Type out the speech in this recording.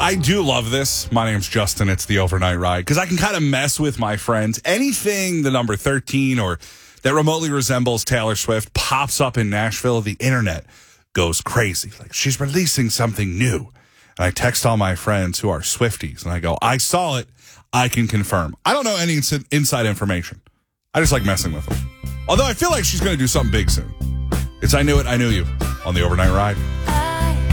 I do love this. My name's Justin. It's the Overnight Ride because I can kind of mess with my friends. Anything the number 13 or that remotely resembles Taylor Swift pops up in Nashville, the internet goes crazy. Like, she's releasing something new. And I text all my friends who are Swifties, and I go, I saw it. I can confirm. I don't know any inside information. I just like messing with them. Although I feel like she's going to do something big soon. It's I Knew It, I Knew You on the Overnight Ride.